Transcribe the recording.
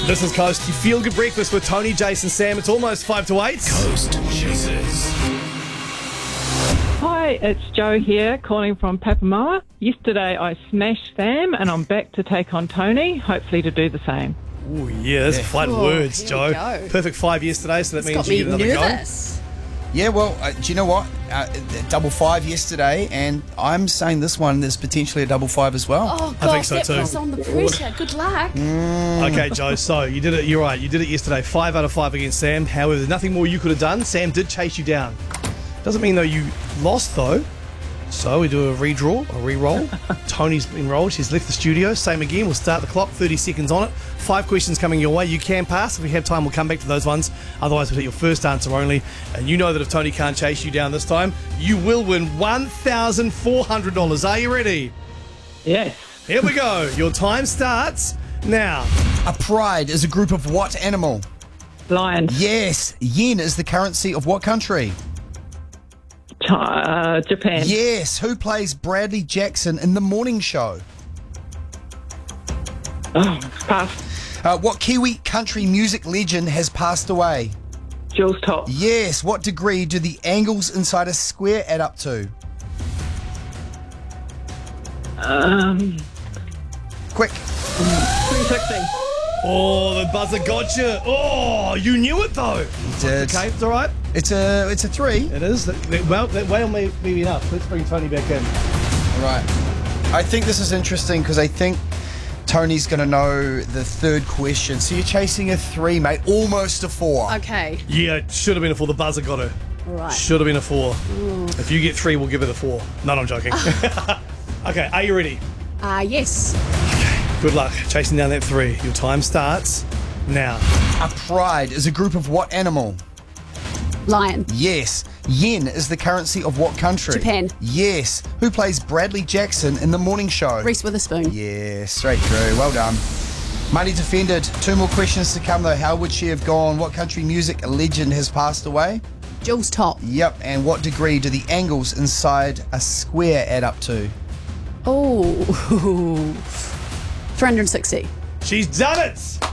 This is Coast. You feel good breakfast with Tony, Jason, Sam. It's almost 5 to 8. Coast Chasers. Hi, it's Jo here, calling from Papamoa. Yesterday I smashed Sam and I'm back to take on Tony, hopefully to do the same. Oh, yeah, that's flight of words, here Joe. we go. Perfect 5 yesterday, so that It's means got you me get another nervous. Yeah, well, do you know what? Double 5 yesterday, and I'm saying this one is potentially a double 5 as well. Oh, I think gosh, so that too. puts on the pressure. Good luck. go. Okay, Joe, so you did it. You're right. You did it yesterday. 5 out of 5 against Sam. However, there's nothing more you could have done. Sam did chase you down. Doesn't mean, though, you lost, though. So we do a redraw, a re-roll. Tony's been rolled. She's left the studio. Same again. We'll start the clock. 30 seconds on it. 5 questions coming your way. You can pass. If we have time, we'll come back to those ones. Otherwise, we'll hit your first answer only. And you know that if Tony can't chase you down this time, you will win $1,400. Are you ready? Yes. Here we go. Your time starts now. A pride is a group of what animal? Lion. Yes. Yen is the currency of what country? Japan. Yes. Who plays Bradley Jackson in The Morning Show? Oh, pass. What Kiwi country music legend has passed away? Jules Top. Yes. What degree do the angles inside a square add up to? Quick. 360. Oh, the buzzer got you. Oh, you knew it, though. Did. Okay, it's all right. It's a 3. It is. Well, that whale may be enough. Let's bring Tony back in. Right. I think this is interesting because I think Tony's going to know the third question. So you're chasing a 3, mate. Almost a 4. Okay. Yeah, it should have been a 4. The buzzer got her. All right. Should have been a 4. If you get 3, we'll give it a 4. No, I'm joking. Okay, are you ready? Yes. Good luck chasing down that 3. Your time starts now. A pride is a group of what animal? Lion. Yes. Yen is the currency of what country? Japan. Yes. Who plays Bradley Jackson in The Morning Show? Reese Witherspoon. Yeah, straight through. Well done. Money defended. 2 more questions to come though. How would she have gone? What country music legend has passed away? Jules Top. Yep. And what degree do the angles inside a square add up to? Oh. 360. She's done it!